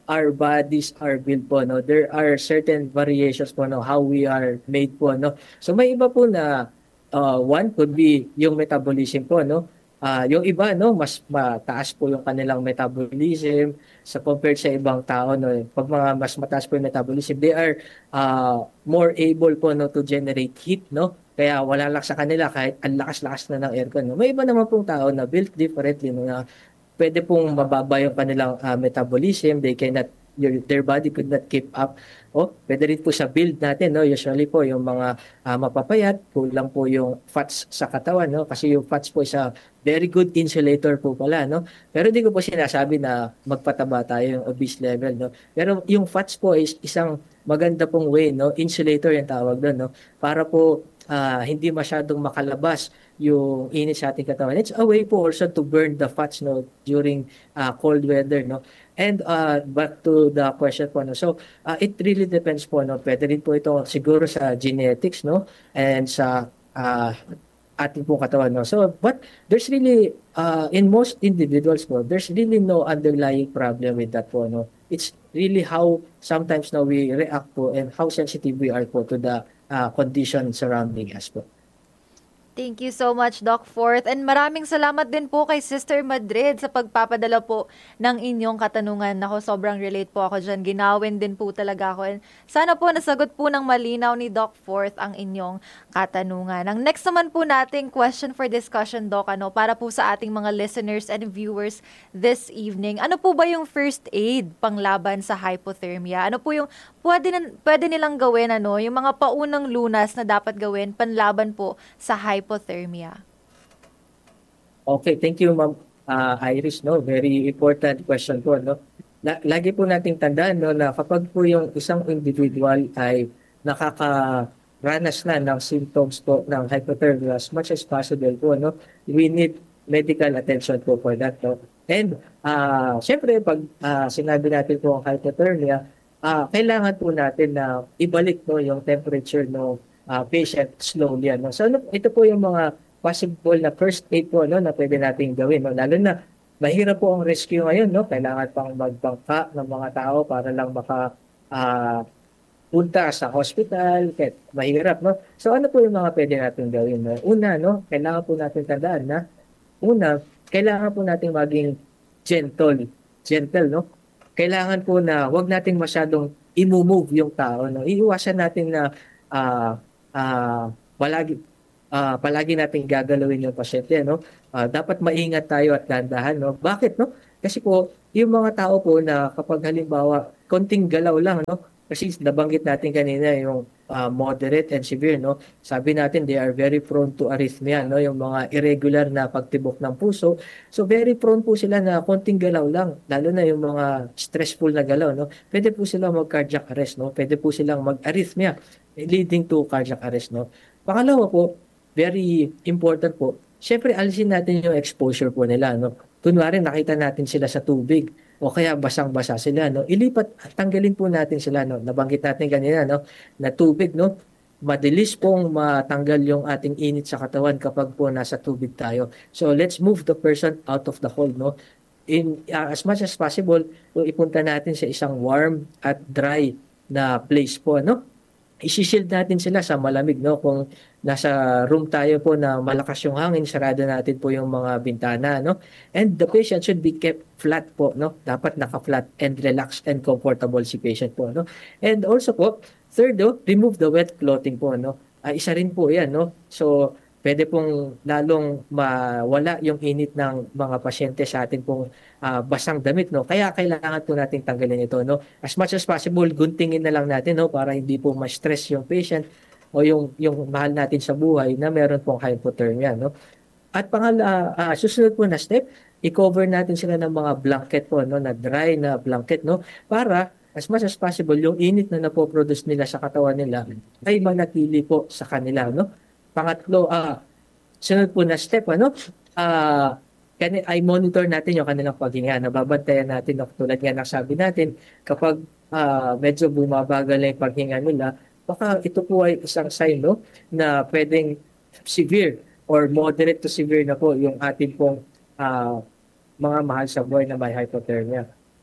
our bodies are built po, no? There are certain variations po, no, how we are made po, no? So may iba po na one could be yung metabolism po, no? Yung iba, no, mas mataas po yung kanilang metabolism sa compared sa ibang tao, no. Pag mga mas mataas po yung metabolism, they are more able po, no, to generate heat, no. Kaya wala lang sa kanila kahit ang lakas-lakas na ng aircon, no. May iba naman pong tao na built differently, no, na pwede pong mababa yung kanilang metabolism, they cannot their body could not keep up. Pwede rin po sa build natin, no? Usually po yung mga mapapayat, kulang po yung fats sa katawan, no? Kasi yung fats po is a very good insulator po pala, no? Pero hindi ko po sinasabi na magpataba tayo yung obese level, no? Pero yung fats po is isang maganda pong way, no? Insulator yung tawag doon, no? Para po hindi masyadong makalabas yung init sa ating katawan. It's a way po also to burn the fats, no, during cold weather, no. And back to the question po, no. So it really depends po, no. Pwede rin po ito siguro sa genetics, no, and sa ating pong katawan, no. So but there's really in most individuals po, there's really no underlying problem with that po, no. It's really how sometimes now we react po and how sensitive we are po to the condition surrounding us po. Thank you so much, Doc Forth. And maraming salamat din po kay Sister Madrid sa pagpapadala po ng inyong katanungan. Ako, sobrang relate po ako dyan. Ginawin din po talaga ako. And sana po nasagot po ng malinaw ni Doc Forth ang inyong katanungan. Ang next naman po nating question for discussion, Doc, para po sa ating mga listeners and viewers this evening. Ano po ba yung first aid panglaban sa hypothermia? Ano po yung pwede nilang gawin, yung mga paunang lunas na dapat gawin panlaban po sa hypothermia? Okay, thank you, Ma'am Iris, no? Very important question po, no? Lagi po nating tandaan, no, na kapag po yung isang individual ay nakakaranas na ng symptoms po ng hypothermia, as much as possible po, no, we need medical attention po for that, no? And syempre, pag sinabi natin po ang hypothermia, kailangan po natin na ibalik, no, yung temperature no patient slowly, no. So ito po yung mga possible na first aid po, no, na pwede nating gawin, no. Lalo na mahirap po ang rescue ngayon, no. Kailangan pang magbangka ng mga tao para lang punta sa hospital, kahit mahirap, no. So ano po yung mga pwede nating gawin, no? Una, no, kailangan po natin tandaan na kailangan po nating maging gentle, no. Kailangan po na wag nating masyadong i-move yung tao, no. Iiwasan natin na palagi nating gagalawin yung pasyente, no. Dapat maingat tayo at dahan-dahan, no. Bakit, no? Kasi po yung mga tao po na kapag halimbawa konting galaw lang, no. Kasi nabanggit natin kanina yung moderate and severe, no. Sabi natin they are very prone to arrhythmia, no, yung mga irregular na pagtibok ng puso. So very prone po sila na konting galaw lang, lalo na yung mga stressful na galaw, no. Pwede po silang mag-cardiac arrest, no. Pwede po silang mag-arrhythmia leading to cardiac arrest, no. Pangalawa po, very important po, syempre alisin natin yung exposure po nila, no. Kunwari nakita natin sila sa tubig o kaya basang-basa sila, no. Tanggalin po natin sila, no. Nabanggit natin kanina, no, na tubig, no. Madalis pong matanggal yung ating init sa katawan kapag po nasa tubig tayo. So let's move the person out of the cold, no. As much as possible, ipunta natin sa isang warm at dry na place po, no. Isi-shield natin sila sa malamig, no. Kung nasa room tayo po na malakas yung hangin, sarado natin po yung mga bintana, no. And the patient should be kept flat po, no. Dapat naka-flat and relaxed and comfortable si patient po, no. And also po, third, no, remove the wet clothing po, no. Isa rin po 'yan, no. So pwede pong lalong mawala yung init ng mga pasyente sa atin pong basang damit, no. Kaya kailangan po nating tanggalin ito, no. As much as possible, guntingin na lang natin, no, para hindi po ma-stress yung patient o yung mahal natin sa buhay na meron pong hypothermia, no. At susunod po na step, i-cover natin sila ng mga blanket po, no, na dry na blanket, no, para as much as possible yung init na napoproduce nila sa katawan nila ay manatili po sa kanila, no. Pangatlo, sunod po na step, ay monitor natin yung kanilang paghinga. Nababantayan natin, no, tulad nga ng sabi natin, kapag medyo bumabagal na yung paghinga nila, baka ito po ay isang sign, no, na pwedeng severe or moderate to severe na po yung ating pong mga mahal sa buhay na may hypothermia.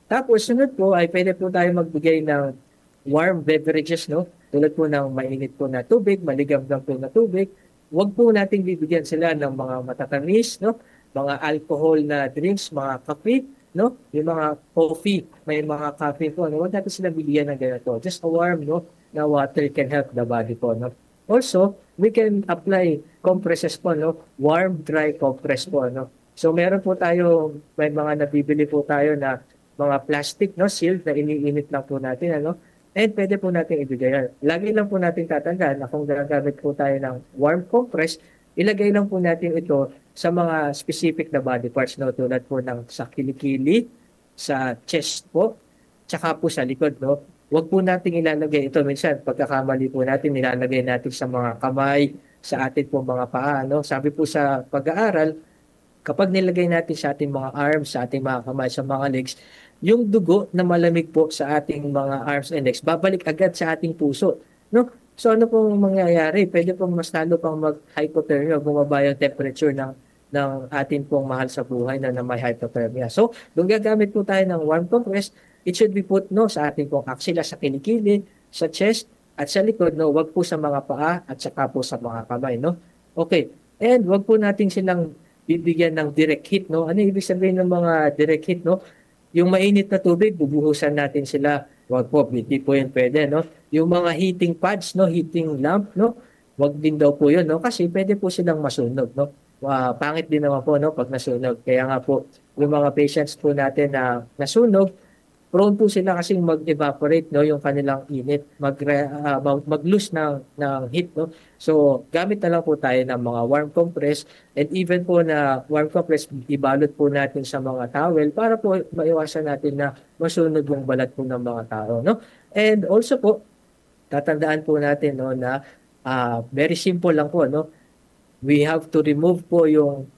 Tapos sunod po ay pwede po tayo magbigay ng warm beverages, no? Tulad po ng mainit po na tubig, maligam-gam po na tubig. Huwag po nating bibigyan sila ng mga matatamis, no? Mga alcohol na drinks, mga kape, no? Yung mga coffee, may mga coffee po. No? Huwag natin sila bibigyan ng ganito. Just a warm, no? Na water can help the body po, no? Also, we can apply compresses po, no? Warm, dry compress po, no? So meron po tayo, may mga nabibili po tayo na mga plastic, no? Sealed na iniinit lang po natin, ano? And pwede po natin ibigay yan. Lagi lang po natin tatandaan na kung gagamit po tayo ng warm compress, ilagay lang po natin ito sa mga specific na body parts, no? Tulad po ng sa kilikili, sa chest po, tsaka po sa likod, no? Huwag po natin ilalagay ito. Minsan, pagkakamali po natin, nilalagay natin sa mga kamay, sa atin po mga paa, no? Sabi po sa pag-aaral, kapag nilagay natin sa ating mga arms, sa ating mga kamay, sa mga legs, yung dugo na malamig po sa ating mga arms and legs, babalik agad sa ating puso. No? So ano pong mangyayari? Pwede pong mas lalo pang mag-hypothermia, bumaba yung temperature ng ating pong mahal sa buhay na may hypothermia. So, kung gagamit po tayo ng warm compress, it should be put no, sa ating pong axilla, sa kilikili, sa chest, at sa likod, no, wag po sa mga paa at saka po sa mga kamay. No? Okay. And wag po natin silang bibigyan ng direct heat, no? Ano ibig sabihin ng mga direct heat, no? Yung mainit na tubig, bubuhusan natin sila. Wag po, hindi po yun pwede, no? Yung mga heating pads, no? Heating lamp, no? Wag din daw po yun, no? Kasi pwede po silang masunog, no? Pangit din naman po, no? Pag nasunog. Kaya nga po, yung mga patients po natin na nasunog, prone po sila kasing mag-evaporate, no, yung kanilang init, mag-lose ng heat, no. So gamit na lang po tayo ng mga warm compress, and even po na warm compress ibalot po natin sa mga towel para po maiwasan natin na masunog yung balat po ng mga tao, no. And also po tatandaan po natin, no, na very simple lang po, no. We have to remove po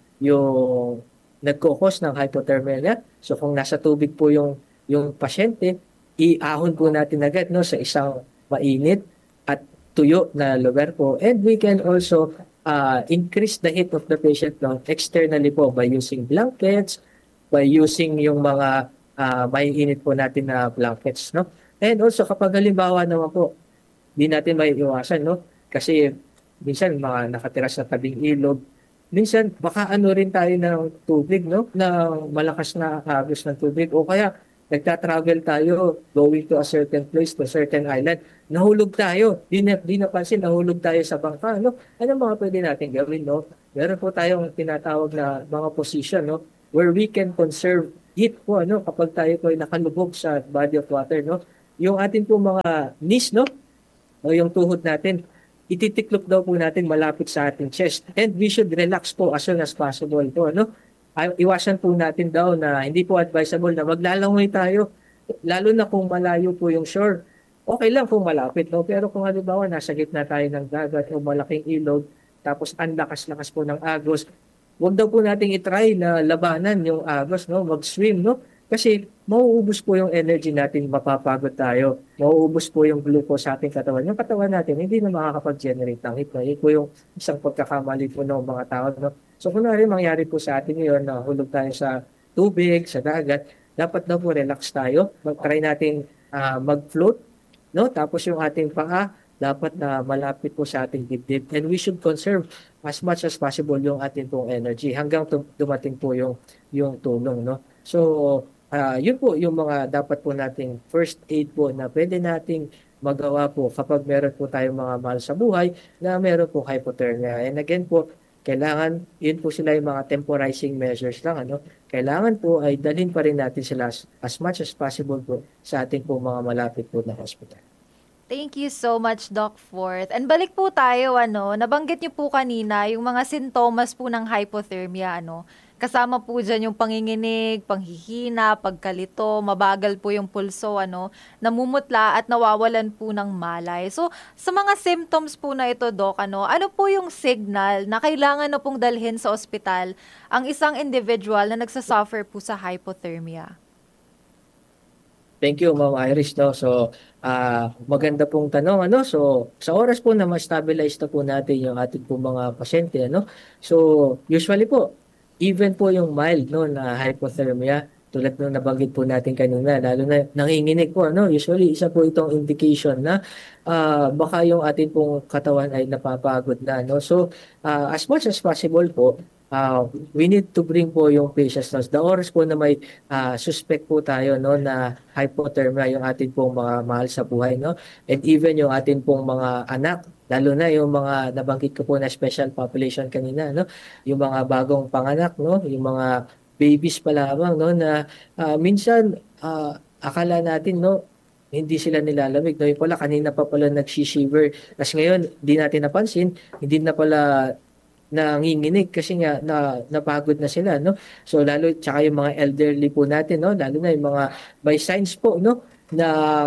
yung nagko-cause ng hypothermia. So kung nasa tubig po yung pasyente, iahon po natin agad, no, sa isang mainit at tuyo na lugar po. And we can also increase the heat of the patient, no, externally po by using blankets, by using yung mga may init po natin na blankets, no. And also kapag halimbawa naman po, hindi natin may iwasan, no, kasi minsan mga nakatira sa tabing ilog, minsan baka ano rin tayo ng tubig, no, ng malakas na agos ng tubig, o kaya nagta-travel tayo going to a certain place, to a certain island, nahulog tayo, di napansin, nahulog tayo sa bangka, no? Ano mga pwede natin gawin, no? Meron po tayong tinatawag na mga position, no, where we can conserve heat po, no, kapag tayo po ay nakalubog sa body of water, no? Yung atin po mga knees, no, o yung tuhod natin, ititiklop daw po natin malapit sa ating chest. And we should relax po as soon as possible po, no? Iwasan po natin daw na hindi po advisable na maglalangoy tayo, lalo na kung malayo po yung shore. Okay lang kung malapit, no? Pero kung halimbawa nasa gitna tayo ng dagat o malaking ilog, tapos ang lakas-lakas po ng agos, huwag daw po nating itry na labanan yung agos, no? Mag-swim, no? Kasi mauubos po yung energy natin, mapapagod tayo, mauubos po yung glucose sa ating katawan. Yung katawan natin, hindi na makakapag-generate ng heat. No? Yun po yung isang pagkakamali po ng mga tao, no? So kung mangyari po sa atin ngayon na hulog tayo sa tubig, sa dagat, dapat daw po relax tayo. Mag-try natin mag-float, no? Tapos yung ating paa, dapat na malapit po sa ating dibdib. And we should conserve as much as possible yung ating pong energy hanggang dumating po yung tulong, no? So, yun po yung mga dapat po nating first aid po na pwede nating magawa po kapag meron po tayong mga mahal sa buhay na meron po hypothermia. And again po, kailangan, yun po sila yung mga temporizing measures lang, ano? Kailangan po ay dalhin pa rin natin sila as much as possible po sa ating po mga malapit po na hospital. Thank you so much, Doc Forth. And balik po tayo, nabanggit niyo po kanina yung mga sintomas po ng hypothermia, Kasama po dyan yung panginginig, panghihina, pagkalito, mabagal po yung pulso, namumutla at nawawalan po ng malay. So, sa mga symptoms po na ito, Doc, ano po yung signal na kailangan na pong dalhin sa ospital ang isang individual na nagsasuffer po sa hypothermia? Thank you, Ma'am Irish, no? So, maganda pong tanong, So, sa oras po na ma-stabilize na po natin yung ating po mga pasyente, So, usually po, even po yung mild, no, na hypothermia, tulad ng nabanggit po natin kanina, lalo na nanginginig po, ano, usually isa po itong indication na baka yung atin pong katawan ay napapagod na, no? So, as much as possible po, we need to bring po yung patients na the oras po na may suspect po tayo, no, na hypothermia yung atin pong mga mahal sa buhay, no? And even yung atin pong mga anak, lalo na yung mga nabanggit ko po na special population kanina, no? Yung mga bagong panganak, no? Yung mga babies pa lamang, no, na minsan akala natin, no, hindi sila nilalamig, no, yung pala kanina pa pala nagsishiver, kasi ngayon hindi natin napansin, hindi na pala nanginginig kasi nga napagod na sila, no. So lalo tsaka yung mga elderly po natin, no, lalo na yung mga by signs po, no, na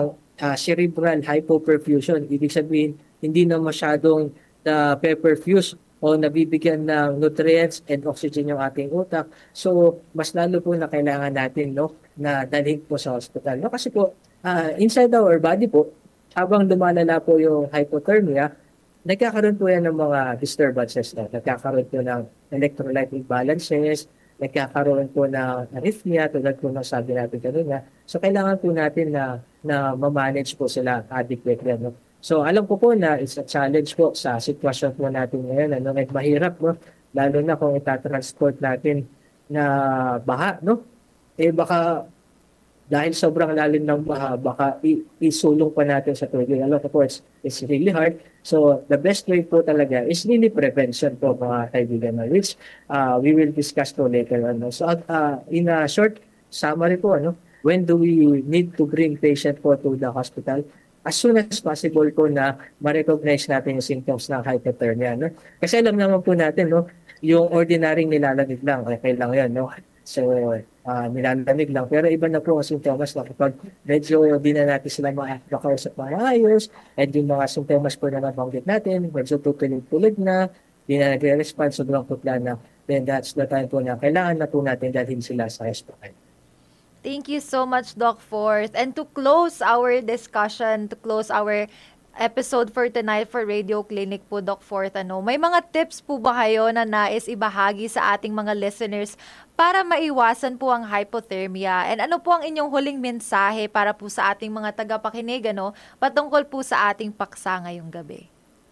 cerebral hypoperfusion, ibig sabihin hindi na masyadong na perfuse o nabibigyan ng nutrients and oxygen yung ating utak. So, mas lalo po na kailangan natin, no, na dalhin po sa hospital. No? Kasi po, inside our body po, habang lumalala po yung hypothermia, nagkakaroon po yan ng mga disturbances. No? Nagkakaroon po ng electrolyte imbalances, nagkakaroon po ng arrhythmia, tulad po ng sabi natin kanina. So, kailangan po natin na ma-manage po sila adequately. No? So alam ko po na it's a challenge po sa sitwasyon po natin ngayon. Ano, mahirap, no? Lalo na kung itatransport natin na baha, no? Eh baka dahil sobrang lalim ng baha, baka isulong pa natin sa tubig. Alam ko po, it's really hard. So the best way po talaga is really prevention po, mga kaibigan, which we will discuss po later on. No? So in a short summary po, ano, when do we need to bring patient po to the hospital? As soon as possible po na ma-recognize natin yung symptoms ng hypothermia. No? Kasi alam naman po natin, no, yung ordinary nilalamig lang, okay lang yan. No? So, nilalamig lang. Pero iba na po ang symptoms na kapag medyo di na natin sila makakausap maayos, and yung mga symptoms po na nabanggit natin, medyo tutulig-tulig na, di na nagre-respond, sobrang putla na, then that's the time po na kailangan na po natin dalhin sila sa hospital. Thank you so much, Doc Forth. And to close our discussion, to close our episode for tonight for Radio Clinic po, Doc Forth, may mga tips po ba kayo na nais ibahagi sa ating mga listeners para maiwasan po ang hypothermia? And ano po ang inyong huling mensahe para po sa ating mga tagapakinig, patungkol po sa ating paksa ngayong gabi?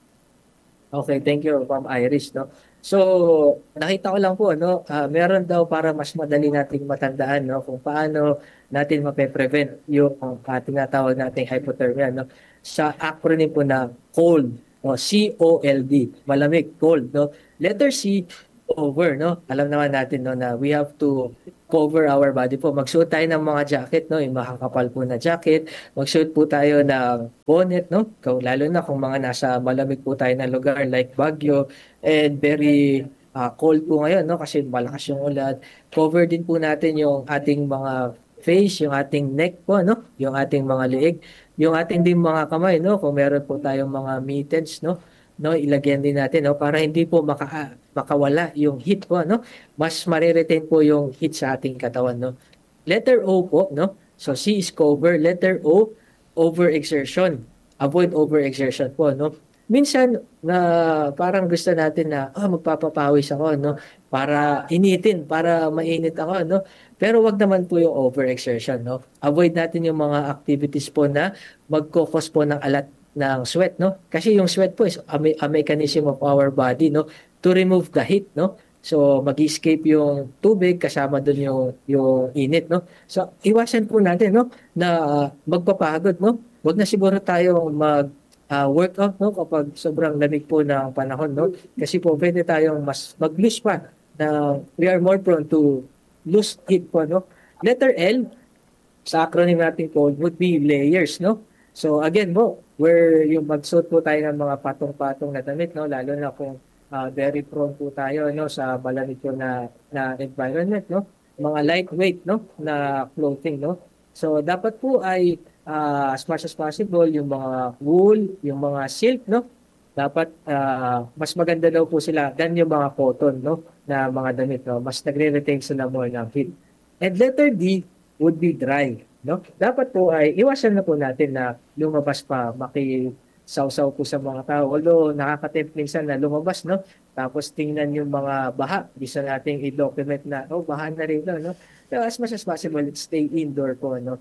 Okay, thank you, Ma'am Iris. No? So, nakita ko lang po, no, meron daw para mas madali nating matandaan, no, kung paano natin mape-prevent yung tinatawag nating hypothermia, no, sa acronym po na COLD, no, C-O-L-D, malamig, cold, no. Letter C, over, no. Alam naman natin, no, na we have to cover our body po. Magsuot tayo ng mga jacket, no, yung makakapal po na jacket. Magsuot po tayo ng bonnet, no, lalo na kung mga nasa malamig po tayo na lugar like Baguio, and very cold po ngayon, no, kasi malakas yung ulan. Cover din po natin yung ating mga face, yung ating neck po, no, yung ating mga leeg, yung ating din mga kamay, no, kung meron po tayong mga mittens, no, ilagyan din natin, no, para hindi po makawala yung heat po, no, mas mariretain po yung heat sa ating katawan, no. Letter O po, no, so C is cover. Letter O, overexertion. Avoid overexertion po, no. Minsan na parang gusto natin na magpapapawis ako, no, para initin, para mainit ako, no. Pero wag naman po yung overexertion, no. Avoid natin yung mga activities po na magkokos po ng alat ng sweat, no. Kasi yung sweat po is a mechanism of our body, no, to remove the heat, no. So mag-escape yung tubig kasama doon yung init, no. So iwasan po natin, no, na magpapagod, no. Wag na siguro tayo workout, no, kapag sobrang lamig po ng panahon, no. Kasi po pwede tayong mas mag-lose pa na we are more prone to lose heat po, no. Letter L sa acronym natin po would be layers, no. So again po, where yung magsuot po tayo ng mga patong-patong na damit, no, lalo na kung very prone po tayo, no, sa malamig po na environment, no, mga lightweight, no, na clothing, no. So dapat po ay as much as possible yung mga wool, yung mga silk, no, dapat mas maganda daw po sila than yung mga cotton, no, na mga damit, no, mas nagre-retain sila more ng heat. And letter D would be dry, no. Dapat po ay iwasan na po natin na lumabas pa sausaw po sa mga tao. Although nakaka-tempt minsan na lumabas, no? Tapos tingnan yung mga baha. Bisa nating i-document na, oh, baha na rin, no? Pero as much as possible, stay indoor po, no?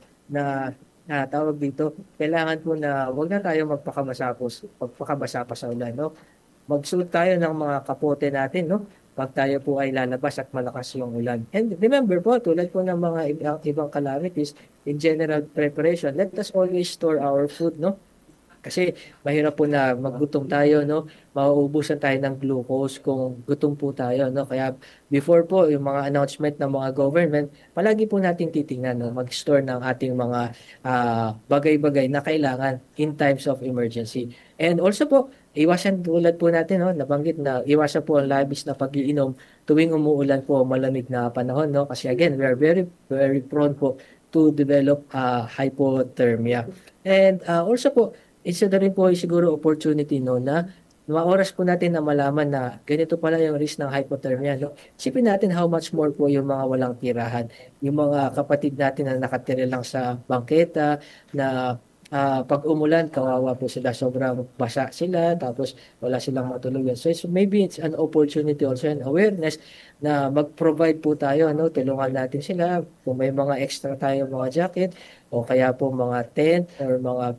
Na tawag dito, kailangan po na wag na tayo magpakabasa pa sa ulan, no? Magsuot tayo ng mga kapote natin, no? Pag tayo po ay lalabas at malakas yung ulan. And remember po, tulad po ng mga ibang calamities, in general preparation, let us always store our food, no? Kasi mahirap po na maggutom tayo, no? Mauubusan tayo ng glucose kung gutom po tayo, no? Kaya before po yung mga announcement ng mga government, palagi po natin titingnan, no? Mag-store ng ating mga bagay-bagay na kailangan in times of emergency. And also po, iwasan tulad po natin, no? Nabanggit na iwasan po ang labis na pag-iinom tuwing umuulan po malamig na panahon, no? Kasi again, we are very, very prone po to develop hypothermia. And also po, isa na rin po ay siguro opportunity, no, na oras po natin na malaman na ganito pala yung risk ng hypothermia, no? Isipin natin how much more po yung mga walang tirahan, yung mga kapatid natin na nakatira lang sa bangketa, na pag umulan, kawawa po sila, sobrang basa sila, tapos wala silang matulugan. So maybe it's an opportunity also and awareness na mag-provide po tayo, no? Tulungan natin sila kung may mga extra tayo mga jacket o kaya po mga tent or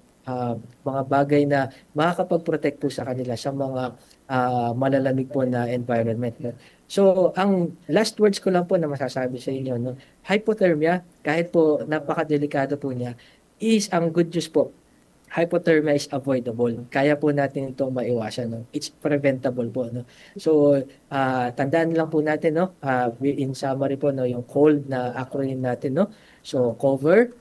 mga bagay na makakapag-protect po sa kanila sa mga malalamig po na environment, no? So, ang last words ko lang po na masasabi sa inyo, no? Hypothermia, kahit po napakadelikado po niya, is ang good news po. Hypothermia is avoidable. Kaya po natin itong maiwasan, no? It's preventable po, no? So, tandaan lang po natin, no? In summary po, no, yung cold na acronym natin, no? So, cover,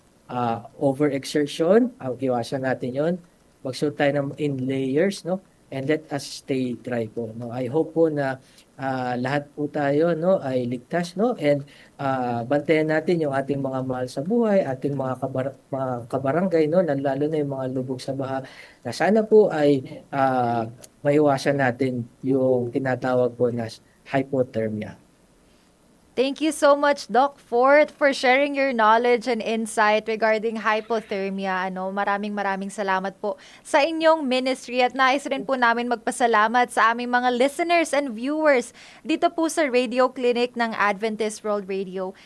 overexertion, iwasan natin yon. Magsuot tayo in layers, no? And let us stay dry po, no? I hope po na lahat po tayo, no, ay ligtas, no? And bantayan natin yung ating mga mahal sa buhay, ating mga kabarangay, no? Lalo na yung mga lubog sa baha, na sana po ay maiwasan natin yung tinatawag po na hypothermia. Thank you so much, Doc Fort, for sharing your knowledge and insight regarding hypothermia. Maraming salamat po sa inyong ministry at nais rin po namin magpasalamat sa aming mga listeners and viewers dito po sa Radio Clinic ng Adventist World Radio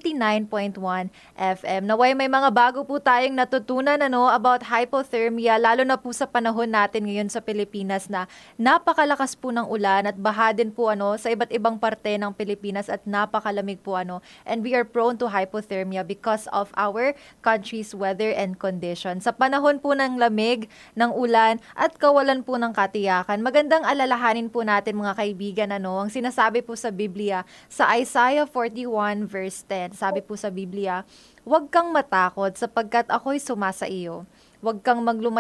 89.1 FM. Naway may mga bago po tayong natutunan about hypothermia, lalo na po sa panahon natin ngayon sa Pilipinas na napakalakas po ng ulan at baha din po sa iba't ibang parte ng Pilipinas at napakalamig po and we are prone to hypothermia because of our country's weather and condition. Sa panahon po ng lamig, ng ulan at kawalan po ng katiyakan, magandang alalahanin po natin mga kaibigan ang sinasabi po sa Biblia sa Isaiah 41 verse 10. Sabi po sa Biblia, "Huwag kang matakot sapagkat ako'y sumasa iyo. Huwag kang